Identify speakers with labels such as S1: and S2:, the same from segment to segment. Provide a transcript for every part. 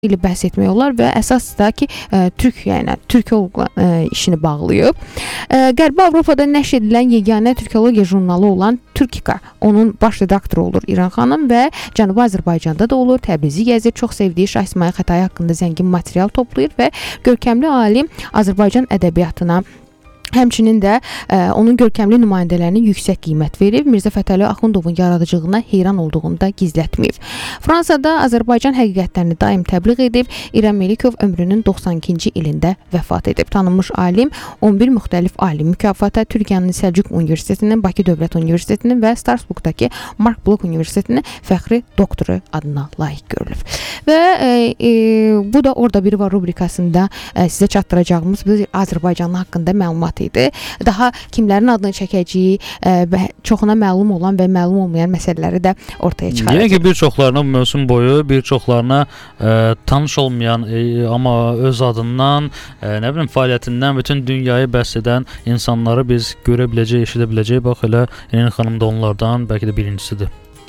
S1: ilə bəhs etmək olar və əsas da ki, türkoloq işini bağlayıb. Qərbi Avropada nəşr edilən yeganə türkologiya jurnalı olan Türkika, onun baş redaktoru olur İran xanım və Cənubi Azərbaycanda da olur, Təbrizi gəzir, çox sevdiyi Şah İsmayıl Xətai haqqında zəngin material toplayır və görkəmli alim Azərbaycan ədəbiyyatına, həmçinin də onun görkəmli nümayəndələrinə yüksək qiymət verib, Mirzə Fətəli Axundovun yaradıcılığına heyran olduğunu da gizlətməyib. Fransada Azərbaycan həqiqətlərini daim təbliğ edib, İrəm Melikov ömrünün 92-ci ilində vəfat edib. Tanınmış alim 11 müxtəlif alim mükafata, Türkiyənin Səlcuq Universitetinin, Bakı Dövlət Universitetinin və Strasburqdakı Mark Bloch Universitetinin fəxri doktoru adına layiq görülüb. Və bu da Orada Biri Var rubrikasında sizə çatdıracağımız bir Azərbaycan haqqında məlumat idi. Daha kimlərin adını çəkəcəyi və çoxuna məlum olan və məlum olmayan məsələləri də ortaya çıxaracaq.
S2: Deyək ki, bir çoxlarına bu mövsüm boyu, bir çoxlarına tanış olmayan, amma öz adından, fəaliyyətindən bütün dünyayı bəhs edən insanları biz görə biləcək, eşidə biləcək. Bax, elə Elin xanım da onlardan bəlkə də birincisidir.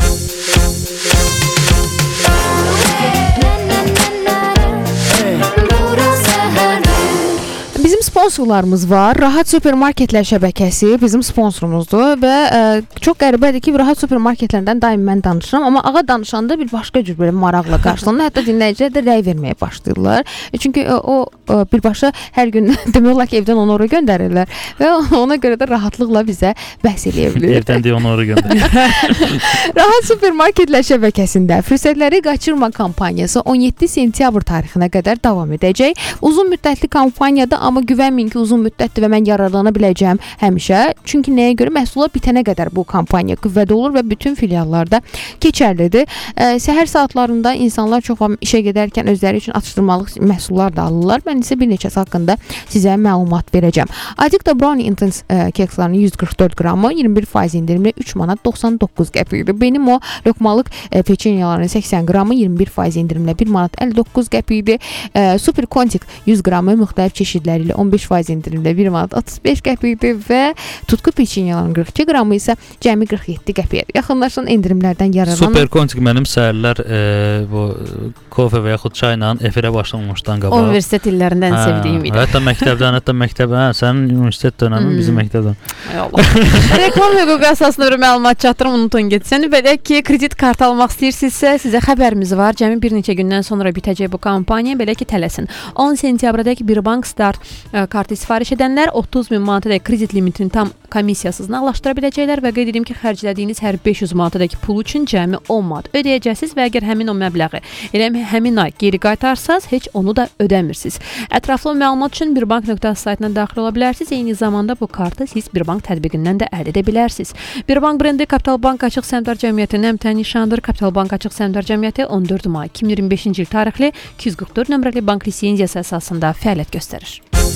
S1: Bizim sponsorlarımız var. Rahat Supermarketlər şəbəkəsi bizim sponsorumuzdur və çox qəribədir ki, Rahat Supermarketlərdən daim mən danışıram, amma ağa danışanda bir başqa cür belə maraqla qarşılanır. Hətta dinləyicilər də rəy verməyə başlayırlar. Çünki o birbaşa hər gün demək olar ki, evdən onu ora göndərirlər və ona görə də rahatlıqla bizə bəhs eləyə bilir.
S2: Evdən deyə onu ora göndərir.
S1: Rahat Supermarketlər şəbəkəsində fürsətləri qaçırma kampaniyası 17 sentyabr tarixinə qədər davam edəcək. Uzun müddətli kampaniyada, amma güvənməyin ki, uzun müddətdir və mən yararlana biləcəm həmişə. Çünki nəyə görə? Məhsula bitənə qədər bu kampaniya qüvvədə olur və bütün filiallarda keçərlidir. Səhər saatlarında insanlar çox vaxt işə gedərkən özləri üçün atışdırmalıq məhsullar da alırlar. Mən isə bir neçəsi haqqında sizə məlumat verəcəm. Adikta Brownie Intense kekslarının 144 qramı 21% indirimlə 3 manat 99 qəpikdir. Benim o lokmalıq peçenyalarının 80 qramı 21% indirimlə 1 manat 59 qəpikdir. Super Kontik 100 qramı müxtəlif çeşidləri ilə 15% indirimlə 1 manat 35 qəpikdir və tutqu peçenyaların 42 qramı isə cəmi 47 qəpikdir. Yaxınlaşan indirimlərdən yararlanan
S2: Super Kontik mənim səhərlər bu kofe və yaxud çayla efirə başlamamışdan qabaq.
S3: Universitet illərindən sevdiyim idi.
S2: Hətta məktəbdən, sənin universitet dönəmin bizim məktəbdən.
S3: Ay Allah. Reklam hüququ əsasında bir məlumat çatdırım, unutun getsin. Belə ki, kredit kartı almaq istəyirsinizsə, sizə xəbərimiz var. Cəmi bir neçə gündən sonra bitəcək bu kampaniya. Belə ki, tələsin. 10 sentyabradək bir bank start kartı sifariş edənlər 30 min manatadək kredit limitini tam komissiyasız nağdlaşdıra biləcəklər və qeyd edim ki, xərclədiyiniz hər 500 manatadək pul üçün cəmi 10 manat ödəyəcəksiniz və əgər həmin o məbləği elə həmin ay geri qaytarsaz, heç onu da ödəmirsiniz. Ətraflı məlumat üçün birbank.az saytına daxil ola bilərsiniz. Eyni zamanda bu kartı siz Birbank tətbiqindən də əldə edə bilərsiniz. Birbank brendi Kapital Bank Açıq Səhmdar Cəmiyyətinin əmtəyi nişanıdır. Kapital Bank Açıq Səhmdar Cəmiyyəti 14 may 2025-ci il tarixli 244 nömrəli bank lisenziyası əsasında fəaliyyət göstərir.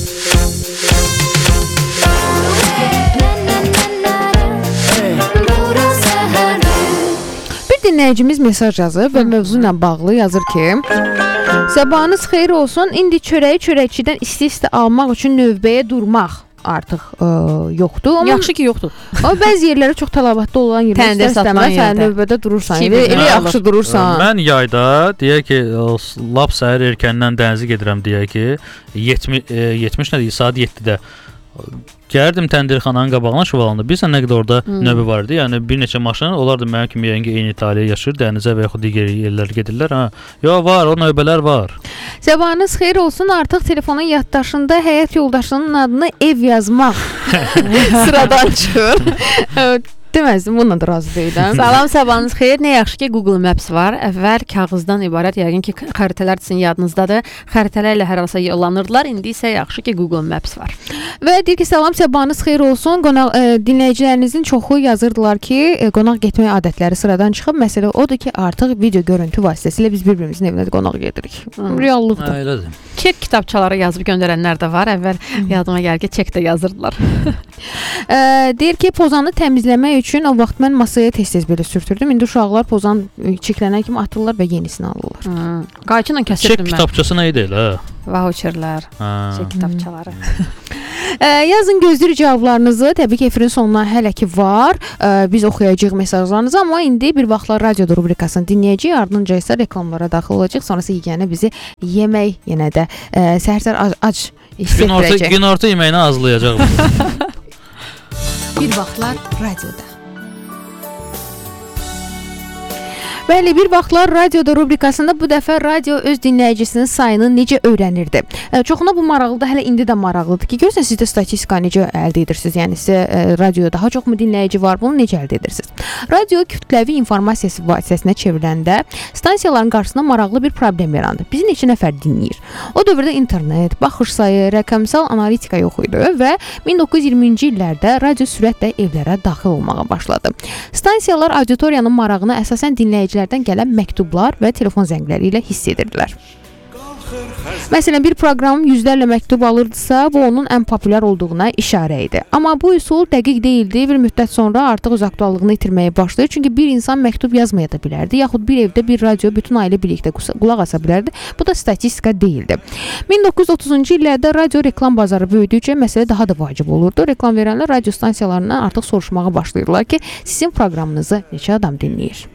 S1: Bir dinləyicimiz mesaj yazıb və mövzu ilə bağlı yazır ki, sabahınız xeyir olsun. İndi çörəyi çörəkçidən isti-isti almaq üçün növbəyə durmaq artıq yoxdur. Amma
S3: yaxşı ki, yoxdur.
S1: Amma bəzi yerlərə çox tələbatda olan yerlər istəməz, sən növbədə durursan. Elə yaxşı durursan.
S2: Mən yayda, deyək ki, lap səhər erkəndən dənizə gedirəm, deyək ki, 70 nədir, saat 7-də. Gəlirdim təndirxananın qabağına şuvalanda. Bilirsən nə qədər orada növbə var idi. Yəni bir neçə maşın, onlar da mənim kimi eyni İtaliyaya yaşayır, dənizə və yaxud digər yerlərə gedirlər. Yo, var, o növbələr var.
S1: Sabahınız xeyir olsun. Artıq telefonun yaddaşında həyat yoldaşının adını ev yazmaq sıradan çıxır. Deməzdim, bununla da razı deyiləm.
S3: Salam, sabahınız xeyir. Nə yaxşı ki, Google Maps var. Əvvəl kağızdan ibarət, yəqin ki, xəritələr sizin yadınızdadır. Xəritələrlə hər halsa yollanırdılar. İndi isə yaxşı ki, Google Maps var.
S1: Və deyir ki, salam, sabahınız xeyir olsun. Dinləyicilərinizin çoxu yazırdılar ki, qonaq getmək adətləri sıradan çıxıb. Məsələ odur ki, artıq video görüntü vasitəsilə biz bir-birimizin evinə qonaq gedirik. Reallıqdır.
S2: Elədir.
S3: Çek kitabçaları yazıb göndərənlər də var. Əvvəl yadıma gəlir ki, çek də yazırdılar.
S1: Deyir ki, pozanı təmizləmək üçün o vaxt mən masaya tez-tez belə sürtürdüm. İndi uşaqlar pozan çiklənən kimi atırlar və yenisini alırlar.
S3: Qayçınla kəsirdim mən.
S2: Çek kitabçası nə idi elə?
S3: Voucherlər, çek kitabçaları.
S1: Yazın, gözləyirik cavablarınızı. Təbii ki, efirin sonuna hələ ki var. Biz oxuyacağıq mesajlarınızı, amma indi bir vaxtlar radioda rubrikasını dinləyəcəyik. Ardınca isə reklamlara daxil olacaq. Sonrası yeganə bizi yemək yenə də səhər-səhər ac hissetdirəcək.
S2: Günorta yeməyini azlayacaq.
S1: Bir vaxtlar radioda. Bəli, bir vaxtlar radioda rubrikasında bu dəfə radio öz dinləyicisinin sayını necə öyrənirdi? Çoxuna bu maraqlıdır, hələ indi də maraqlıdır ki, görürsən sizdə statistika necə əldə edirsiniz? Yəni sizə radioda daha çox mu dinləyici var? Bunu necə əldə edirsiniz? Radio kütləvi informasiya vasitəsinə çevriləndə stansiyaların qarşısında maraqlı bir problem yarandı. Bizi neçə nəfər dinləyir? O dövrdə internet, baxış sayı, rəqəmsal analitika yox idi və 1920-ci illərdə radio sürətlə evlərə daxil olmağa başladı. Stansiyalar auditoriyanın marağını əsasən dinləyicilərdən gələn məktublar və telefon zəngləri ilə hiss edirdilər. Məsələn, bir proqram yüzlərlə məktub alırdısa, bu onun ən populyar olduğuna işarə idi. Amma bu üsul dəqiq deyildi. Bir müddət sonra artıq öz aktuallığını itirməyə başlayır. Çünki bir insan məktub yazmaya da bilərdi, yaxud bir evdə bir radio bütün ailə birlikdə qulaq asa bilərdi. Bu da statistika deyildi. 1930-cu illərdə radio reklam bazarı böyüdükcə məsələ daha da vacib olurdu. Reklam verənlər radio stansiyalarından artıq soruşmağa başlayırlar ki, sizin proqramınızı neçə adam dinləyir?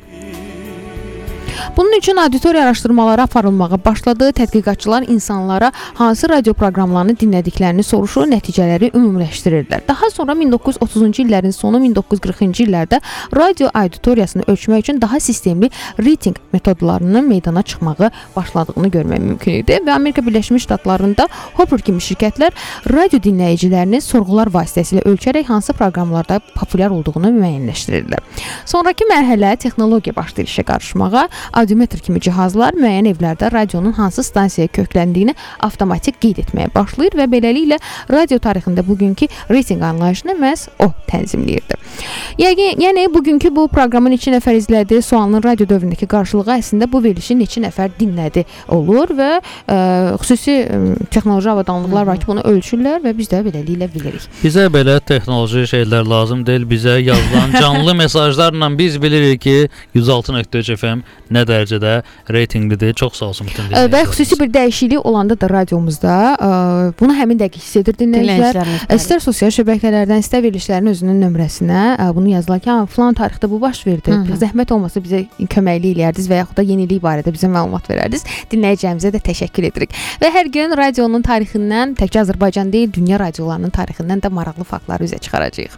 S1: Bunun üçün auditoriya araşdırmaları aparılmağa başladı. Tədqiqatçılar insanlara hansı radio proqramlarını dinlədiklərini soruşur, nəticələri ümumiləşdirirdilər. Daha sonra 1930-cu illərin sonu, 1940-cı illərdə radio auditoriyasını ölçmək üçün daha sistemli rating metodlarının meydana çıxmağı başladığını görmək mümkün idi və Amerika Birləşmiş Ştatlarında Hopper kimi şirkətlər radio dinləyicilərini sorğular vasitəsilə ölçərək hansı proqramlarda populyar olduğunu müəyyənləşdirirdilər. Sonrakı mərhələ texnologiya başlayır işə qarışmağa. Audiometr kimi cihazlar müəyyən evlərdə radionun hansı stansiyaya kökləndiyini avtomatik qeyd etməyə başlayır və beləliklə radio tarixində bugünkü reyting anlayışını məhz o tənzimləyirdi. Yəni bugünkü bu proqramın neçə nəfər izlədi sualının radio dövründəki qarşılığı əslində bu verilişi neçə nəfər dinlədi olur və xüsusi texnoloji avadanlıqlar var ki, bunu ölçürlər və biz də beləliklə bilirik.
S2: Bizə belə texnoloji şeylər lazım deyil. Bizə yazılan canlı mesajlarla biz bilirik ki, 106.3 FM nə dərəcədə reytinglidir. Çox sağ olsun bütün dinləyicilərimiz. Və
S1: xüsusi bir dəyişiklik olanda da radiomuzda bunu həmin dəqiq hiss edir dinləyicilər. İstər sosial şəbəkələrdən, istər verilişlərin özünün nömrəsinə bunu yazılar ki, filan tarixdə bu baş verdi. Zəhmət olmasa bizə köməklik eləyərdiniz və yaxud da yenilik barədə bizə məlumat verərdiniz. Dinləyicilərimizə də təşəkkür edirik. Və hər gün radionun tarixindən, təkcə Azərbaycan deyil, dünya radiolarının tarixindən də maraqlı faktları üzə çıxaracağıq.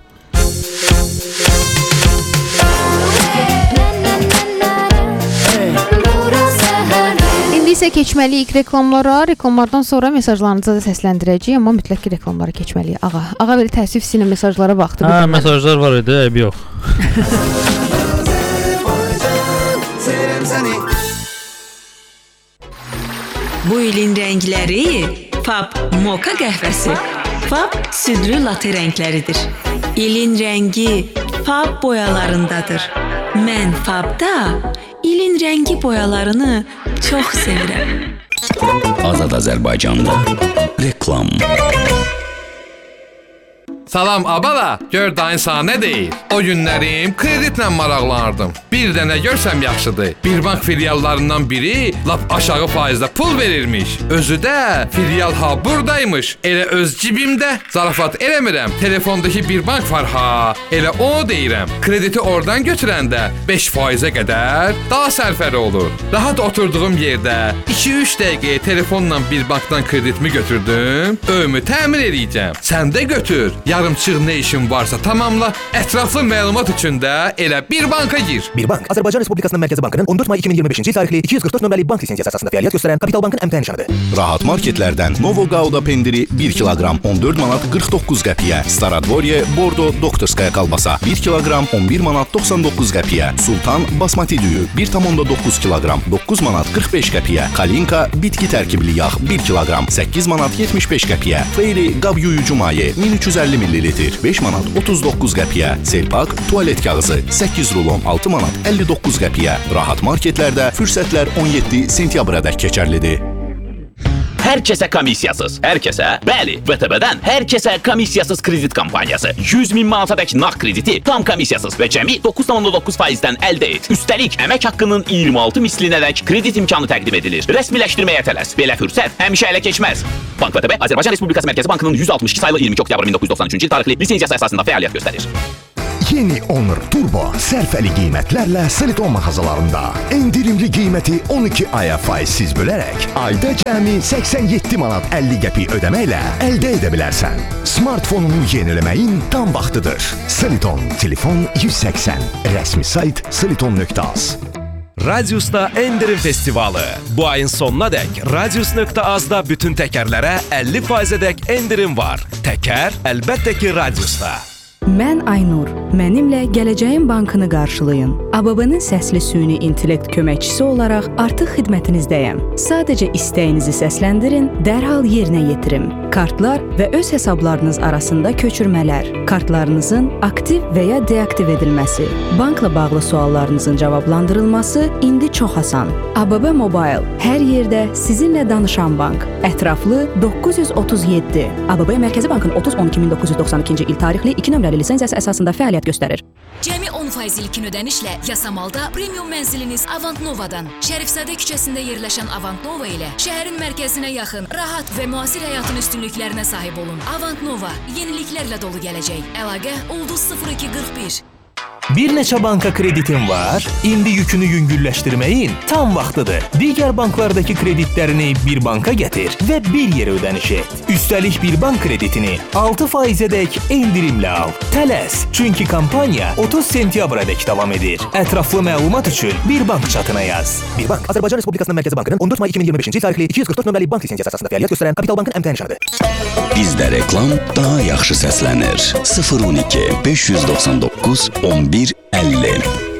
S1: İndi isə keçməliyik reklamlara. Reklamlardan sonra mesajlarınızı da səsləndirəcəyik, amma mütləq ki, reklamlara keçməliyik. Ağa belə təəssüf sizinlə mesajlara baxdı.
S2: Hə, mesajlar var idi, eybi yox.
S4: Bu ilin rəngləri Fab Moka qəhvəsi. Fab südlü latte rəngləridir. İlin rəngi Fab boyalarındadır. Mən Fabda ilin rəngi boyalarını çox sevirəm.
S5: Azad Azərbaycanda reklam.
S6: Salam abala, gör dayın sana nə deyir? O günlərim kreditlə maraqlanırdım. Bir dənə görsəm yaxşıdır. Bir bank filiallarından biri lap aşağı faizlə pul verirmiş. Özü də filial ha buradaymış. Elə öz cibimdə. Zarafat eləmirəm. Telefondakı bir bank var ha. Elə onu deyirəm. Krediti oradan götürəndə 5%-ə qədər daha sərfəli olur. Rahat oturduğum yerdə 2-3 dəqiqəyə telefonla bir bankdan kreditimi götürdüm. Öyümü təmin edəcəm. Sən də götür. Yarımçıq nə işin varsa tamamla. Ətraflı məlumat üçün də elə bir banka gir.
S7: Bir bank Azərbaycan Respublikasının Mərkəzi Bankının 14 may 2025-ci il tarixli 244 nömrəli bank lisenziyası əsasında fəaliyyət göstərən Kapital Bankın əmtəə nişanıdır.
S5: Rahat marketlərdən Novo Gouda pendiri 1 kiloqram 14 manat 49 qəpiyə, Staradvorye Bordo Doktorskaya kalbasa 1 kiloqram 11 manat 99 qəpiyə, Sultan Basmati düyü 1,9 kiloqram 9 manat 45 qəpiyə, Kalinka bitki tərkibli yağ 1 kiloqram 8 manat 75 qəpiyə, Fairy qab yuyucu maye 1350 millilitr 5 manat 39 qəpiyə, Selpak tualet kağızı 8 rulon 6 manat 59 qəpiyə. Rahat marketlərdə fürsətlər 17 sentyabrədək keçərlidir.
S8: Hər kəsə komissiyasız. Hər kəsə, bəli, VTB-dən hər kəsə komissiyasız kredit kampaniyası. 100.000 manatadək nağd krediti tam komissiyasız və cəmi 9,9%-dən əldə et. Üstəlik, əmək haqqının 26 mislinədək kredit imkanı təqdim edilir. Rəsmiləşdirməyə tələs. Belə fürsət həmişə ələ keçməz. Bank VTB Azərbaycan Respublikası Mərkəzi Bankının 162 sayılı 22 oktyabr 1993-cü il tarixli lisenziyası əsasında fəaliyyət göstərir.
S9: Yeni Honor Turbo sərfəli qiymətlərlə Seliton mağazalarında. Endirimli qiyməti 12 aya faizsiz bölərək ayda cəmi 87 manat 50 qəpik ödəməklə əldə edə bilərsən. Smartfonunu yeniləməyin tam vaxtıdır. Seliton, telefon 180, rəsmi sayt seliton.az.
S10: Radiusda endirim festivalı. Bu ayın sonuna dək Radius.az-da bütün təkərlərə 50%-dək endirim var. Təkər əlbəttə ki Radiusda.
S11: Mən Aynur. Mənimlə Gələcəyin Bankını qarşılayın. ABB-nin səsli süni intellekt köməkçisi olaraq artıq xidmətinizdəyəm. Sadəcə istəyinizi səsləndirin, dərhal yerinə yetirim. Kartlar və öz hesablarınız arasında köçürmələr, kartlarınızın aktiv və ya deaktiv edilməsi, bankla bağlı suallarınızın cavablandırılması indi çox asan. ABB Mobile, hər yerdə sizinlə danışan bank. Ətraflı 937. ABB Mərkəzi Bankın 30-12-1992-ci il tarixli 2 nömrəli lisenziyası əsasında fəaliyyət göstərir.
S12: Cəmi 10% ilkin ödənişlə Yasamalda premium mənziliniz Avant Nova'dan. Şərifzadə küçəsində yerləşən Avant Nova ilə şəhərin mərkəzinə yaxın, rahat və müasir həyatın üstünlüklərinə sahib olun. Avant Nova yeniliklərlə dolu gələcək. Əlaqə ulduz 0241.
S7: Bir neçə banka kreditin var, indi yükünü yüngülləşdirməyin tam vaxtıdır. Digər banklardakı kreditlərini bir banka gətir və bir yerə ödəniş et. Üstəlik bir bank kreditini 6%-dək endirimlə al. Tələs, çünki kampaniya 30 sentyabradək davam edir. Ətraflı məlumat üçün bir bank çatına yaz. Bir bank Azərbaycan Respublikasının Mərkəzi Bankının 14 may 2025-ci il tarixli 244 nömrəli bank lisenziyası əsasında fəaliyyət göstərən Kapital Bankın əmtəh nişanıdır.
S13: Bizdə reklam daha yaxşı səslənir. 012 599 11 50